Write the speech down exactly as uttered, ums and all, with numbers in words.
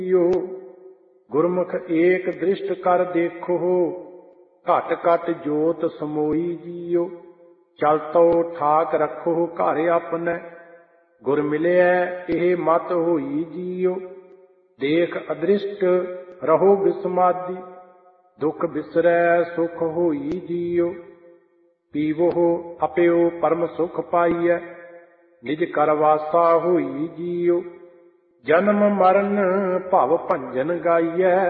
JIO. ਗੁਰਮੁਖ ਏਕ ਦ੍ਰਿਸ਼ਟ ਕਰ ਦੇਖੋ, ਘਟ ਘਟ ਜੋਤ ਸਮੋਈ ਜੀਓ। ਚਲਤੋ ਠਾਕ ਰੱਖੋ ਘਰ ਆਪਣੈ, ਗੁਰ ਮਿਲਿਆ ਇਹ ਮਤ ਹੋਈ ਜੀਓ। ਦੇਖ ਅਦ੍ਰਿਸ਼ਟ ਰਹੋ ਬਿਸਮਾਦੀ, ਦੁਖ ਬਿਸਰੈ ਸੁਖ ਹੋਈ ਜੀਓ। ਪੀਵੋ ਅਪਿਓ ਪਰਮ ਸੁਖ ਪਾਈਐ, ਨਿਜ ਕਰ ਵਾਸਾ ਹੋਈ ਜੀਓ। ਜਨਮ ਮਰਨ ਭਵ ਭੰਜਨ ਗਾਈਐ,